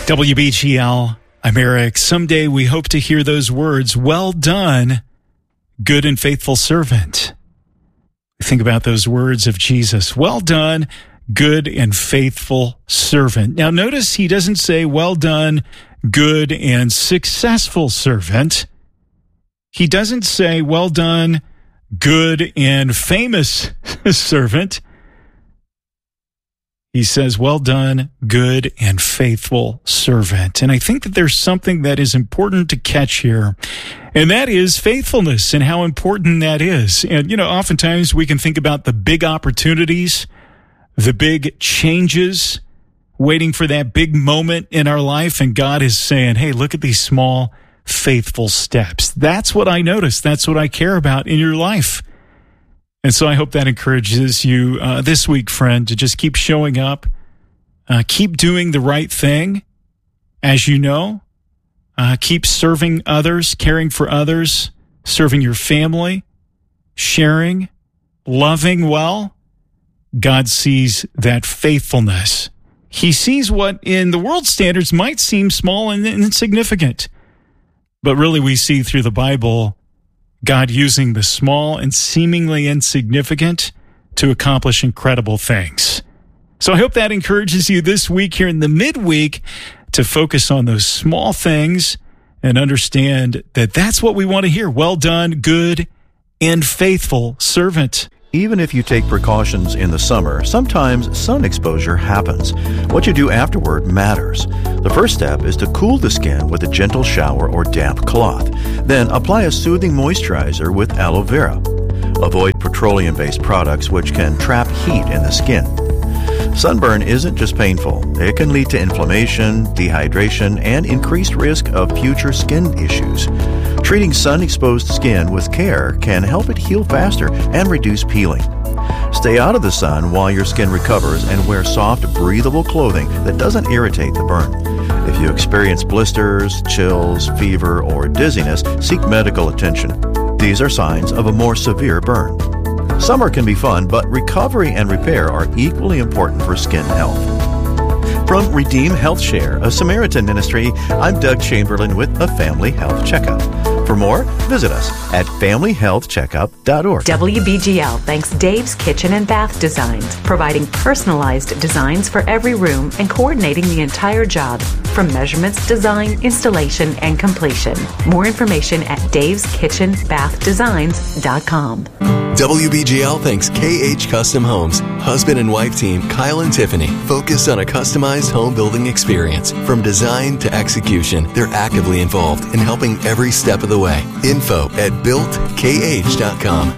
WBGL, I'm Eric. Someday we hope to hear those words, well done, good and faithful servant. Think about those words of Jesus, well done, good and faithful servant. Now notice he doesn't say, well done, good and successful servant. He doesn't say, well done, good and famous servant. He says, well done, good and faithful servant. And I think that there's something that is important to catch here, and that is faithfulness and how important that is. And, oftentimes we can think about the big opportunities, the big changes, waiting for that big moment in our life. And God is saying, hey, look at these small, faithful steps. That's what I notice. That's what I care about in your life. And so I hope that encourages you this week, friend, to just keep showing up, keep doing the right thing, as you know, keep serving others, caring for others, serving your family, sharing, loving well. God sees that faithfulness. He sees what in the world's standards might seem small and insignificant, but really we see through the Bible God using the small and seemingly insignificant to accomplish incredible things. So I hope that encourages you this week here in the midweek to focus on those small things and understand that that's what we want to hear. Well done, good and faithful servant. Even if you take precautions in the summer, sometimes sun exposure happens. What you do afterward matters. The first step is to cool the skin with a gentle shower or damp cloth. Then apply a soothing moisturizer with aloe vera. Avoid petroleum-based products which can trap heat in the skin. Sunburn isn't just painful. It can lead to inflammation, dehydration, and increased risk of future skin issues. Treating sun-exposed skin with care can help it heal faster and reduce peeling. Stay out of the sun while your skin recovers and wear soft, breathable clothing that doesn't irritate the burn. If you experience blisters, chills, fever, or dizziness, seek medical attention. These are signs of a more severe burn. Summer can be fun, but recovery and repair are equally important for skin health. From Redeem Health Share, a Samaritan ministry, I'm Doug Chamberlain with a Family Health Checkup. For more, visit us at familyhealthcheckup.org. WBGL thanks Dave's Kitchen and Bath Designs, providing personalized designs for every room and coordinating the entire job, from measurements, design, installation, and completion. More information at daveskitchenbathdesigns.com. WBGL thanks KH Custom Homes. Husband and wife team Kyle and Tiffany focus on a customized home building experience. From design to execution, they're actively involved in helping every step of the way. Info at builtkh.com.